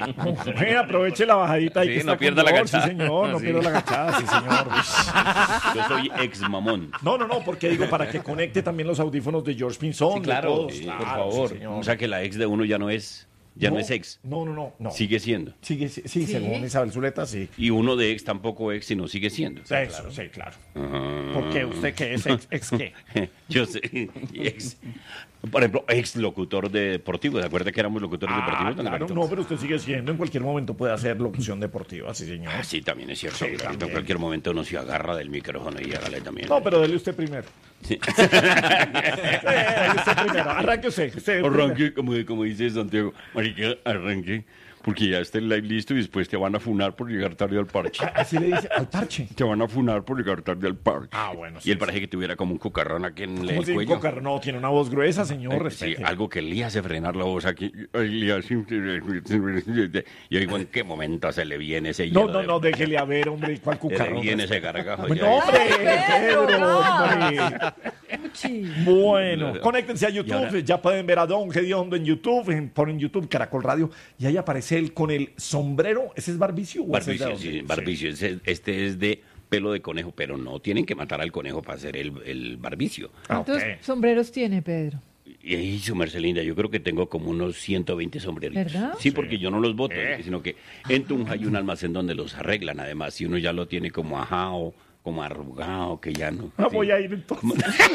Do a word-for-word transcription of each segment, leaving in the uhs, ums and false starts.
Bueno, aproveche la bajadita ahí Sí, que está no pierda con la George, agachada. Sí, señor, no Sí. pierda la agachada, sí, señor. Yo soy ex mamón. No, no, no, porque digo, para que conecte también los audífonos de George Pinzón. Sí, de claro, todos. sí, Claro, por sí, favor. señor. O sea que la ex de uno ya no es, ya no, es ex. No, no, no, no. Sigue siendo. Sigue, sí, sí, Sí. según Isabel Zuleta, sí. Y uno de ex tampoco ex, sino sigue siendo. Sí, Eso, sí, claro. Ajá. ¿Por qué? ¿Usted qué es ex, ex qué? Yo sé, ex, por ejemplo, ex locutor de deportivo. ¿Se acuerda que éramos locutores Ah, deportivos? don claro, Alberto? no, pero usted sigue siendo, en cualquier momento puede hacer locución deportiva, sí, señor. Ah, sí, también es cierto. Sí, Alberto. también. En cualquier momento uno se agarra del micrófono y hágale también. No, pero dele usted primero. Sí. Eh, usted primero. Arranque usted. usted primero. Arranque, como, como dice Santiago. Marica, arranque. Porque ya está el live listo y después te van a funar por llegar tarde al parche. Así le dice al parche. Te van a funar por llegar tarde al parche. Ah, bueno, sí, Y él parece que tuviera como un cocarrón aquí en ¿Cómo el si cuello. Cocar- No, tiene una voz gruesa, señor. Eh, sí, respete. algo que le hace frenar la voz aquí. Ay, le hace- Yo digo, ¿en qué momento se le viene ese No, hielo no, de- no, déjele a ver, hombre, cuál se le cucarrón. viene ese gargajo? Bueno, ya? hombre, Pedro, Pedro, no. hombre. Uchi. Bueno, conéctense a Y YouTube, ahora- ya pueden ver a Don Gediondo en YouTube, en- ponen YouTube Caracol Radio, y ahí aparece él con el sombrero, ¿ese es Barbicio? o ese es de Barbicio, dónde? sí, Barbicio. Ese- Este es de pelo de conejo, pero no tienen que matar al conejo para hacer el, el barbicio. Ah, ok. ¿Cuántos sombreros tiene, Pedro? Y ahí, su merced linda, yo creo que tengo como unos ciento veinte sombreritos. ¿Verdad? Sí, porque yo no los boto, Eh. sino que en Tunja hay un almacén donde los arreglan. Además, si uno ya lo tiene como ajado, como arrugado, que ya no. Ah, sí. voy a ir entonces.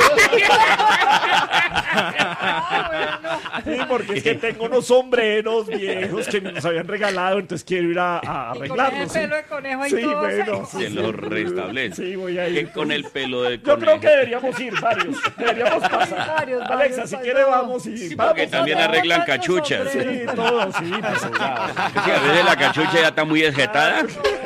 Sí, porque es que tengo unos sombreros viejos que me los habían regalado, entonces quiero ir a, a Y con arreglarlos. ese pelo de conejo ahí sí, todo bueno, seco. sí, Se sí. los restablece. Sí, voy a ir. Que con el pelo de Yo conejo. creo que deberíamos ir varios. Deberíamos pasar. Varios, Alexa, varios, si varios. quiere vamos y Sí, vamos. porque también Vamos, arreglan tantos cachuchas. Sí, sombreros. Sí, todo, sí, pues, ya. a veces la cachucha ya está muy desjetada.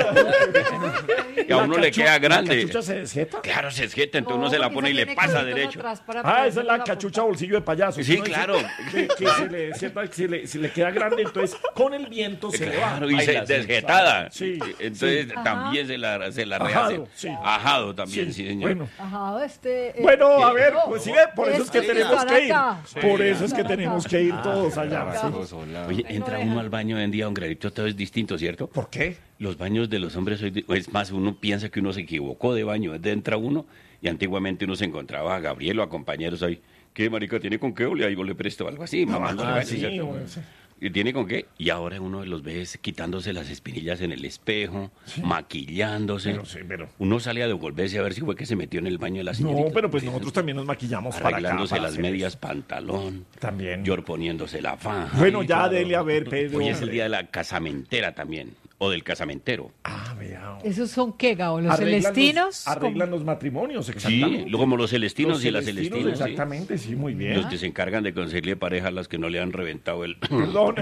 Y a La uno le cachu- queda ¿La grande. cachucha se desjeta? Claro, se desjeta, entonces No, uno se la porque pone y le tiene pasa cachitos derecho. atrás para Ah, ponerse esa es la la cachucha punta. bolsillo de payaso. Sí, ¿no? Dice claro. Que, que se, le, sienta que se, le, se le queda grande, entonces con el viento se le va. Claro, y se Baila así, desjetada. Sí, Entonces sí. también se la, se la Ajado, rehace. sí. Ajado también, sí, señor. Bueno, Ajá, este. eh, bueno, a eh, ver, no, pues sí, ve, por eso es que es tenemos que ir. acá. Por eso es que tenemos que ir todos allá. sí. Oye, entra uno al baño hoy en día, un gradito, todo es distinto, ¿cierto? ¿Por qué? Los baños de los hombres hoy, di- es más, uno piensa que uno se equivocó de baño, entra uno y antiguamente uno se encontraba a Gabriel o a compañeros ahí, ¿qué marica tiene con qué? O le, ahí le presto algo así, mamando Ah, regaños, sí, ¿cierto? bueno, sí. ¿Y tiene con qué? Y ahora uno los ve quitándose las espinillas en el espejo, maquillándose. Pero sí, pero- Uno sale a devolverse a ver si fue que se metió en el baño de la señorita. No, pero pues nosotros también nos maquillamos para acá. Arreglándose para las hacer medias, eso. pantalón. También. Yor poniéndose la faja. Bueno, Ay, ya claro. dele a ver, Pedro. Hoy es el hombre. día de la casamentera también, o del casamentero. Ah, vea. ¿Esos son qué, Gabo? ¿Los Arreglan los- celestinos? Arreglan los matrimonios, exactamente. Sí, como los celestinos Los y las celestinos, celestinas. sí. Exactamente, sí, muy bien. Los que se encargan de conseguirle pareja a las que no le han reventado el... Perdón.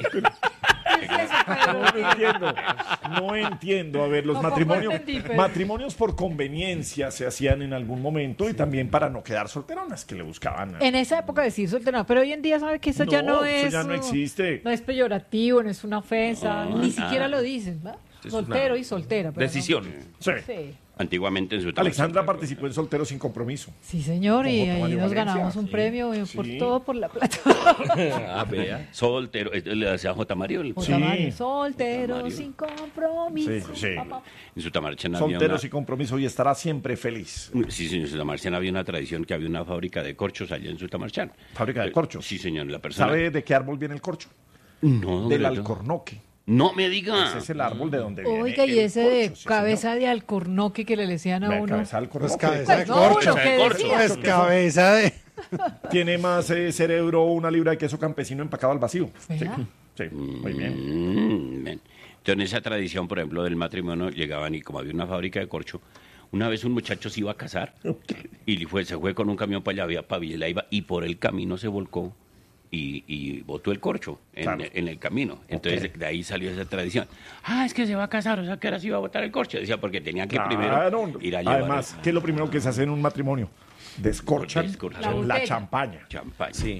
¿Qué es eso, Pedro? No entiendo. No entiendo. A ver, los Tampoco matrimonios, entendí, pero- matrimonios por conveniencia se hacían en algún momento y también para no quedar solteronas que le buscaban. En esa época decir soltero, pero hoy en día sabe que eso ya No, no eso es. ya no existe. No es peyorativo, no es una ofensa, No, ni nada. siquiera lo dicen, ¿verdad? Es Soltero una y soltera. pero no. Decisión. Sí. Sí. Antiguamente en su Alexandra participó en Solteros sin Compromiso. Sí, señor, y Como ahí Mario nos Valencia, ganamos un sí. premio eh, por Sí. todo por la plata. Ah, vea. Soltero. eh, Le decía J. Mario. el- J. Mario, Sí. soltero Mario. sin compromiso. Sí, sí. papá. En su Tamarchán había una... Solteros sin Compromiso y estará siempre feliz. Sí, señor, en Sutamarchán había una tradición que había una fábrica de corchos allá en Sutamarchán. ¿Fábrica de Eh, corchos? Sí, señor, la persona... ¿Sabe de qué árbol viene el corcho? No, Del Greto. alcornoque. No me diga. Ese es el árbol de donde viene Oiga, y el ese de corcho, sí, cabeza señor. de alcornoque que le decían a La uno. cabeza del Pues alcornoque. cabeza de Pues no, corcho. uno, ¿qué corcho. decía? Pues cabeza de... Tiene más eh, cerebro una libra de queso campesino empacado al vacío. Sí, ¿Verdad? sí, muy bien. Mm, ven. Entonces, en esa tradición, por ejemplo, del matrimonio, llegaban y como había una fábrica de corcho, una vez un muchacho se iba a casar y fue, se fue con un camión para allá, había para Villalaiva, y por el camino se volcó y, y botó el corcho en, Claro. en el camino. Entonces, Ok. de ahí salió esa tradición. Ah, es que se va a casar, o sea, que ahora se iba a botar el corcho. Decía, porque tenían que Claro. primero ir a llevar Además, el- ¿qué es lo primero que se hace en un matrimonio? Descorchan Descorchan. la, La botella. champaña. champaña. Sí.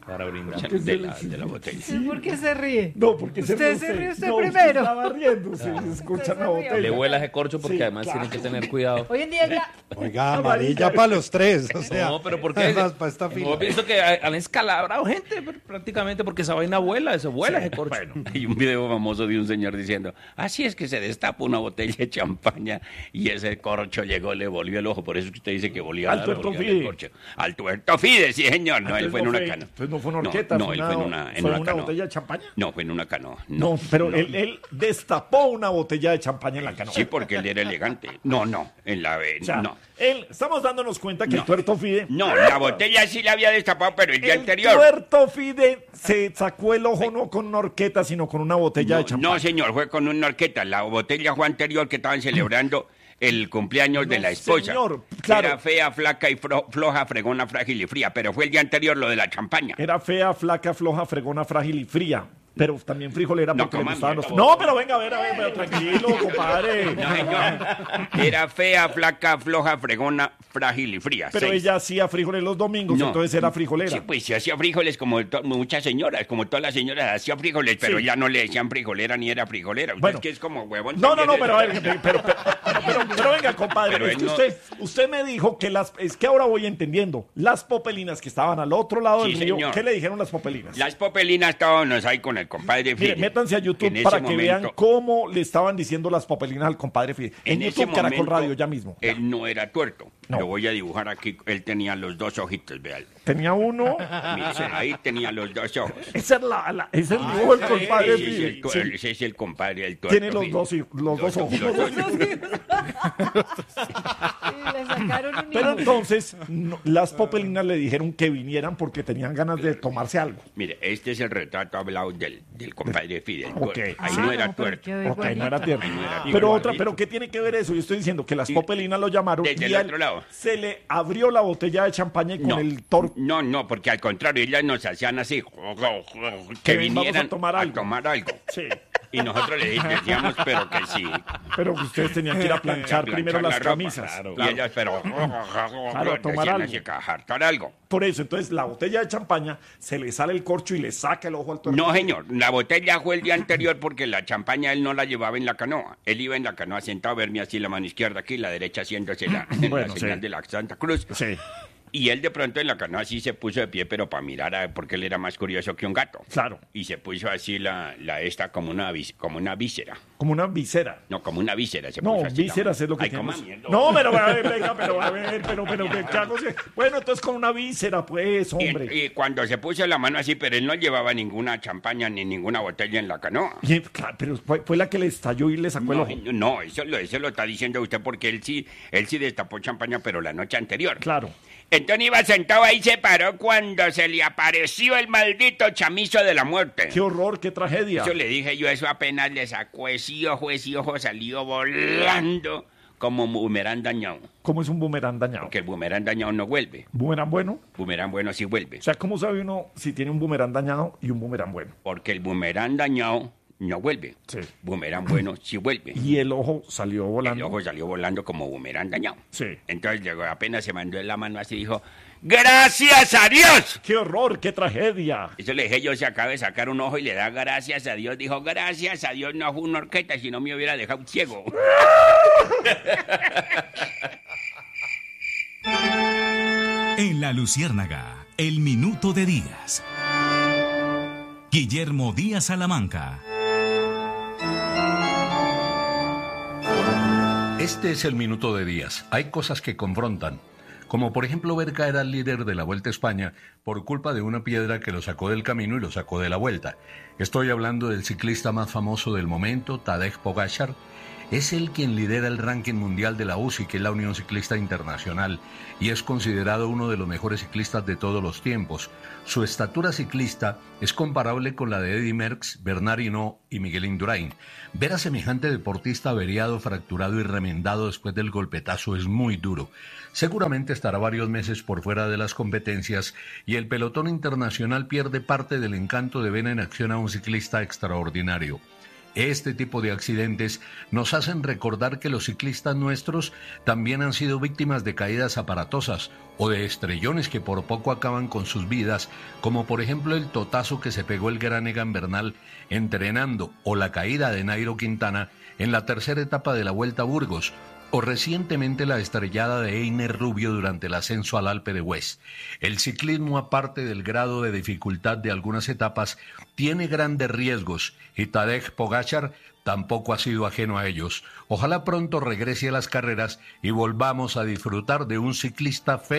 para brindar. De la, de la botella. ¿Sí? ¿Por qué se ríe? No, porque se Usted ríe se ríe usted no, primero. Estaba riendo, se se escucha Usted la se rió. botella. Le vuela ese corcho porque Sí, además claro. tienen que tener cuidado. Hoy en día ya... Oiga, amarilla para los tres. O sea, No, pero ¿por qué? además, para esta No, fila. pienso que han escalabrado gente pr- prácticamente porque esa vaina vuela, eso vuela ese corcho. Hay un video famoso de un señor diciendo, así es que se destapa una botella de champaña y ese corcho llegó, le volvió el ojo. Por eso es que usted dice que volía Al a tuerto volía fide. el corcho. Al tuerto fide, sí señor. No, él Entonces fue en no una fue- canoa. entonces no fue una horqueta, No, fue él una- fue en una, en fue una una canoa. botella de champaña. No, fue en una canoa. No, pero no. Él, él destapó una botella de champaña en la canoa. Sí, porque él era elegante. No, no, en la... O sea, no. él, estamos dándonos cuenta que No. el tuerto fide... No, la botella sí la había destapado, pero el día El anterior. tuerto fide se sacó el ojo no con una horqueta, sino con una botella de No, champaña. no, señor, fue con una horqueta. La botella fue anterior que estaban celebrando el cumpleaños de No, la esposa. señor, claro. Era fea, flaca y fro- floja, fregona, frágil y fría, pero fue el día anterior lo de la champaña. Era fea, flaca, floja, fregona, frágil y fría. Pero también frijolera No, porque le coma gustaban los... mierda, No, pero venga, a ver, a ver, pero tranquilo, compadre. No, señor. Era fea, flaca, floja, fregona, frágil y fría. Pero Seis. ella hacía frijoles los domingos, No. entonces era frijolera. Sí, pues se hacía frijoles como to- muchas señoras, como todas las señoras hacían frijoles, pero Sí. ya no le decían frijolera ni era frijolera. Usted Bueno. es que es como huevón. No, no, no, también. pero a ver, pero, pero, pero, pero- pero venga, compadre, Pero es él que no- usted, usted me dijo que las, es que ahora voy entendiendo, las popelinas que estaban al otro lado Sí, del río, señor. ¿qué le dijeron las popelinas? Las popelinas estábamos ahí con el compadre Mire, Fide. métanse a YouTube En ese para que vean momento- cómo le estaban diciendo las popelinas al compadre Fide. En, ese YouTube, Caracol momento, Radio, ya mismo. Él no era tuerto. No. Lo voy a dibujar aquí. Él tenía los dos ojitos, vean. Tenía uno, Mire, ahí tenía los dos ojos. esa es la, la- ese es el dibujo del compadre Ese es el, Fide. tu- Sí. ese es el compadre del tuerto. Tiene los Fide. dos, hij- los dos ojos. los dos- Sí, le sacaron un Pero hijo. entonces no, las popelinas le dijeron que vinieran porque tenían ganas de tomarse algo. Mire, este es el retrato hablado del, del compadre Fide. el Ok. tuerto. Ahí Ah, no era no, pero tuerto. quedó Ok, igualito. no era tierno. no era Pero igualito. otra, pero ¿qué tiene que ver eso? Yo estoy diciendo que las Sí. popelinas lo llamaron Desde y el a él otro lado. se le abrió la botella de champaña y con No, el tor... no, no, porque al contrario, ellas nos hacían así, que Que vinieran vamos a tomar algo. tomar algo. Sí, Y nosotros le decíamos, pero que sí. pero ustedes tenían que ir a planchar A planchar primero la las ropa, camisas. claro. Claro. Y ellas, pero... Claro, a tomar decían algo. así, que a hartar algo. Por eso, entonces la botella de champaña se le sale el corcho y le saca el ojo al tuerto. No, señor, la botella fue el día anterior porque la champaña él no la llevaba en la canoa. Él iba en la canoa sentado a verme así la mano izquierda aquí, la derecha haciéndose la, en Bueno, la señal sí. de la Santa Cruz. Sí, Y él de pronto en la canoa así se puso de pie, pero para mirar, a, porque él era más curioso que un gato. claro, Y se puso así la, la esta como una, vis- como una víscera. como una visera. No, como una víscera. Se No, puso así la vísceras mano. es lo que Ay, tiene. coma mierda. No, pero a ver, venga, pero a ver, pero, pero, pero, ¿qué hago? Bueno, entonces con una víscera, pues, hombre. Y, y cuando se puso la mano así, pero él no llevaba ninguna champaña ni ninguna botella en la canoa. Y, claro, pero fue, fue la que le estalló y le sacó el No, ojo. no, eso, lo, eso lo está diciendo usted porque él sí, él sí destapó champaña, pero la noche anterior. Claro. Entonces iba sentado ahí, se paró cuando se le apareció el maldito chamizo de la muerte. Qué horror, qué tragedia. Eso le dije yo, eso apenas le sacó ese ojo, ese ojo salió volando como boomerang dañado. ¿Cómo es un boomerang dañado? Porque el boomerang dañado no vuelve. ¿Boomerang bueno? Boomerang bueno sí vuelve. O sea, ¿cómo sabe uno si tiene un boomerang dañado y un boomerang bueno? Porque el boomerang dañado no vuelve. Sí. Boomerang bueno sí vuelve. Y el ojo salió El volando. ojo salió volando como boomerang dañado. Sí. Entonces llegó, apenas se mandó en la mano así y dijo, ¡gracias a Dios! ¡Qué horror, qué tragedia! Eso le dije yo, se acaba de sacar un ojo y le da gracias a Dios. Dijo, gracias a Dios no fue una horqueta, si no me hubiera dejado ciego. En La Luciérnaga, el minuto de Díaz. Guillermo Díaz Salamanca. Este es el minuto de Díaz. Hay cosas que confrontan, como por ejemplo ver caer al líder de la Vuelta a España por culpa de una piedra que lo sacó del camino y lo sacó de la Vuelta. Estoy hablando del ciclista más famoso del momento, Tadej Pogačar. Es él quien lidera el ranking mundial de la U C I, que es la Unión Ciclista Internacional, y es considerado uno de los mejores ciclistas de todos los tiempos. Su estatura ciclista es comparable con la de Eddy Merckx, Bernard Hinault y Miguel Indurain. Ver a semejante deportista averiado, fracturado y remendado después del golpetazo es muy duro. Seguramente estará varios meses por fuera de las competencias y el pelotón internacional pierde parte del encanto de ver en acción a un ciclista extraordinario. Este tipo de accidentes nos hacen recordar que los ciclistas nuestros también han sido víctimas de caídas aparatosas o de estrellones que por poco acaban con sus vidas, como por ejemplo el totazo que se pegó el gran Egan Bernal entrenando, o la caída de Nairo Quintana en la tercera etapa de la Vuelta a Burgos, o recientemente la estrellada de Einer Rubio durante el ascenso al Alpe de Huez. El ciclismo, aparte del grado de dificultad de algunas etapas, tiene grandes riesgos y Tadej Pogačar tampoco ha sido ajeno a ellos. Ojalá pronto regrese a las carreras y volvamos a disfrutar de un ciclista feliz.